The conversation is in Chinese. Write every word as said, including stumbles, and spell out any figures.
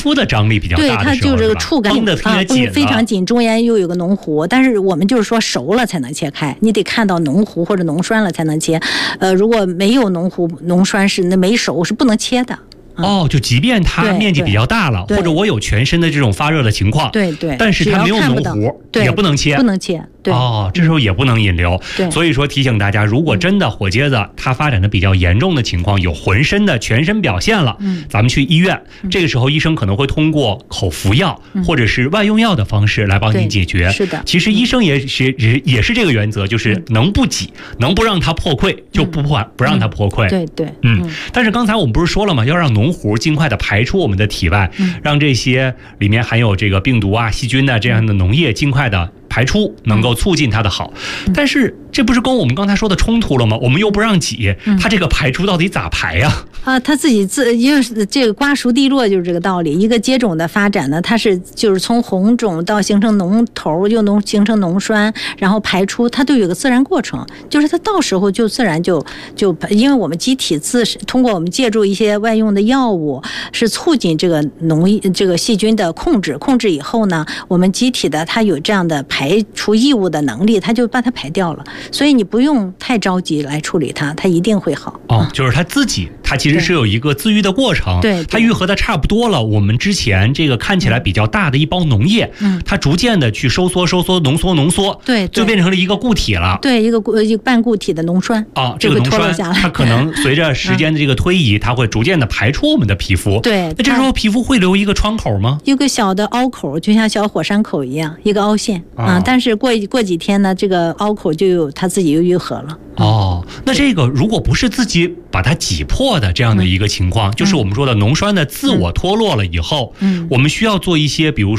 肤的张力比较大的时候， 对，它就这个触感绷得特别紧、 啊、非常紧，中间又有个脓糊。但是我们就是说熟了才能切开，你得看到脓糊或者脓栓了才能切。呃，如果没有脓糊、脓栓是那没熟是不能切的。 哦，就即便它面积比较大了，或者我有全身的这种发热的情况， 对对， 但是它没有脓糊，也不能切， 不能切。对哦，这时候也不能引流。 对， 所以说提醒大家，如果真的火疖子它发展的比较严重的情况，有浑身的全身表现了， 嗯， 咱们去医院，嗯，这个时候医生可能会通过口服药，嗯，或者是外用药的方式来帮你解决。 是的， 其实医生也是也也是这个原则，就是能不挤，嗯，能不让它破溃就不破，嗯，不让它破溃。 对对， 嗯。但是刚才我们不是说了吗？要让脓糊尽快的排出我们的体外，嗯，让这些里面含有这个病毒啊、细菌的这样的脓液尽快的排出，能够促进它的好。嗯，但是这不是跟我们刚才说的冲突了吗？我们又不让挤，嗯，它这个排出到底咋排呀？ 啊，它自己自因为这个瓜熟蒂落就是这个道理。一个疖肿的发展呢，它是就是从红肿到形成脓头，又脓形成脓栓，然后排出，它都有个自然过程，就是它到时候就自然就就因为我们机体自通过我们借助一些外用的药物，是促进这个脓这个细菌的控制，控制以后呢，我们机体的它有这样的排除异物的能力，它就把它排掉了。所以你不用太着急来处理它，它一定会好。 哦，就是它自己，它其实是有一个自愈的过程。 对， 它愈合的差不多了，我们之前这个看起来比较大的一包脓液，嗯，它逐渐的去收缩、收缩、浓缩、浓缩， 对， 就变成了一个固体了。 对，一个固一个半固体的脓栓。 啊，这个脓栓它可能随着时间的这个推移，它会逐渐的排出我们的皮肤。 对， 那这时候皮肤会留一个窗口吗？ 一个小的凹口，就像小火山口一样，一个凹陷啊。但是过过几天呢，这个凹口就有它自己又愈合了。 哦，那这个如果不是自己把它挤破的这样的一个情况，嗯，就是我们说的脓栓的自我脱落了以后，嗯，我们需要做一些，比如